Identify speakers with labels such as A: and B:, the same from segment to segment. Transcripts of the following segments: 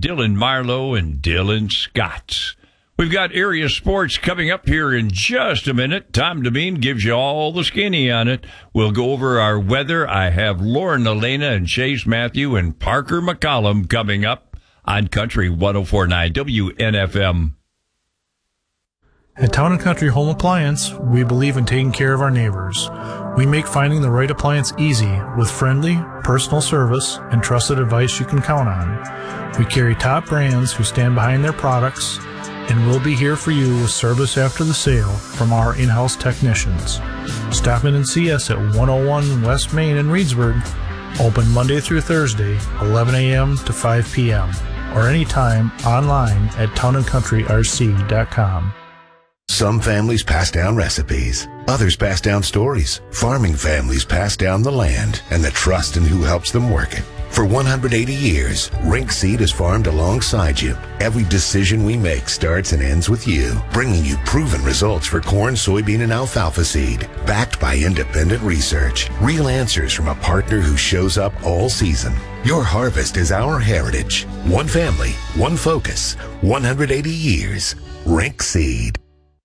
A: Dylan Marlowe and Dylan Scott. We've got area sports coming up here in just a minute. Tom Devine gives you all the skinny on it. We'll go over our weather. I have Lauren Elena and Chase Matthew and Parker McCollum coming up on Country 104.9 WNFM.
B: At Town & Country Home Appliance, we believe in taking care of our neighbors. We make finding the right appliance easy with friendly, personal service and trusted advice you can count on. We carry top brands who stand behind their products, and we'll be here for you with service after the sale from our in-house technicians. Stop in and see us at 101 West Main in Reedsburg, open Monday through Thursday, 11 a.m. to 5 p.m., or anytime online at townandcountryrc.com.
C: Some families pass down recipes. Others pass down stories. Farming families pass down the land and the trust in who helps them work it. For 180 years, Rink Seed has farmed alongside you. Every decision we make starts and ends with you, bringing you proven results for corn, soybean, and alfalfa seed, backed by independent research. Real answers from a partner who shows up all season. Your harvest is our heritage. One family, one focus, 180 years. Rink Seed.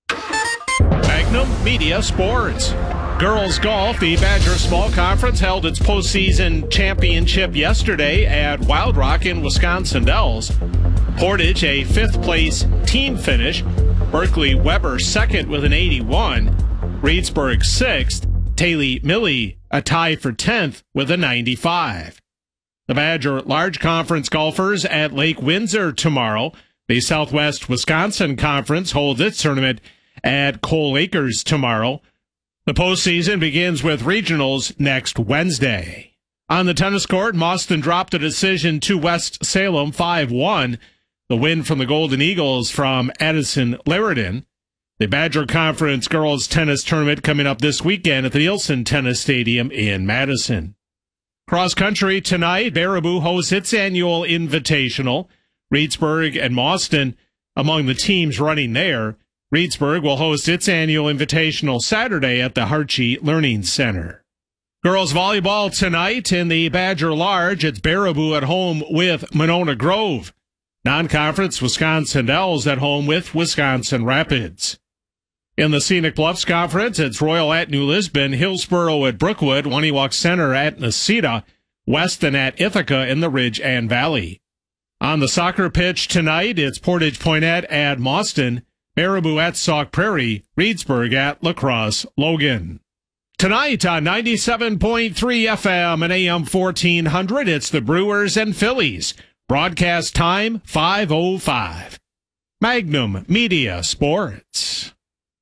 D: Magnum Media Sports. Girls golf, the Badger Small Conference held its postseason championship yesterday at Wild Rock in Wisconsin Dells. Portage, a fifth-place team finish. Berkeley Weber second with an 81. Reedsburg sixth. Taylor Millie a tie for 10th with a 95. The Badger Large Conference golfers at Lake Windsor tomorrow. The Southwest Wisconsin Conference holds its tournament at Coal Acres tomorrow. The postseason begins with regionals next Wednesday. On the tennis court, Mauston dropped a decision to West Salem 5-1. The win from the Golden Eagles from Addison Laridan. The Badger Conference girls tennis tournament coming up this weekend at the Nielsen Tennis Stadium in Madison. Cross country tonight, Baraboo hosts its annual invitational. Reedsburg and Mauston among the teams running there. Reedsburg will host its annual invitational Saturday at the Harchie Learning Center. Girls volleyball tonight in the Badger Large. It's Baraboo at home with Monona Grove. Non-conference Wisconsin Dells at home with Wisconsin Rapids. In the Scenic Bluffs Conference, it's Royal at New Lisbon, Hillsboro at Brookwood, Waniwak Center at Necedah, Weston at Ithaca in the Ridge and Valley. On the soccer pitch tonight, it's Portage Poinnette at Mauston, Baraboo at Sauk Prairie, Reedsburg at La Crosse Logan. Tonight on 97.3 FM and AM 1400, it's the Brewers and Phillies. Broadcast time 5:05. Magnum Media Sports.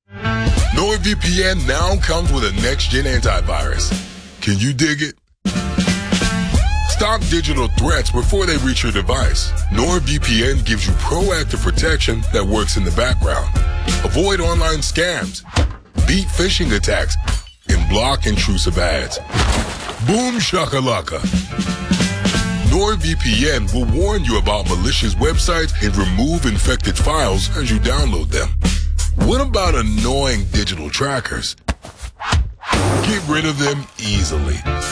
E: NordVPN now comes with a next-gen antivirus. Can you dig it? Stop digital threats before they reach your device. NordVPN gives you proactive protection that works in the background. Avoid online scams, beat phishing attacks, and block intrusive ads. Boom shakalaka. NordVPN will warn you about malicious websites and remove infected files as you download them. What about annoying digital trackers? Get rid of them easily.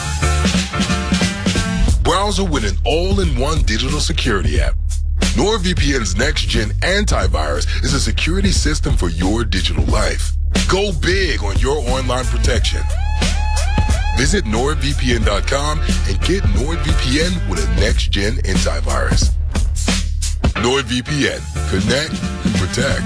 E: Browser with an all-in-one digital security app. NordVPN's next-gen antivirus is a security system for your digital life. Go big on your online protection. Visit NordVPN.com and get NordVPN with a next-gen antivirus. NordVPN. Connect and protect.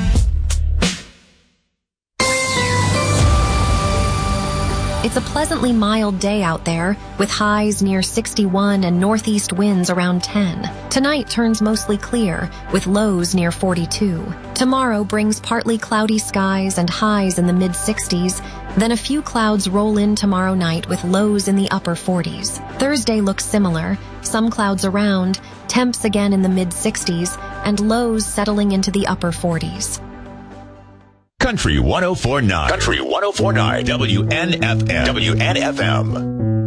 F: It's a pleasantly mild day out there, with highs near 61 and northeast winds around 10. Tonight turns mostly clear, with lows near 42. Tomorrow brings partly cloudy skies and highs in the mid-60s. Then a few clouds roll in tomorrow night with lows in the upper 40s. Thursday looks similar, some clouds around, temps again in the mid-60s, and lows settling into the upper 40s.
G: Country 104.9. Country 104.9. WNFM. WNFM.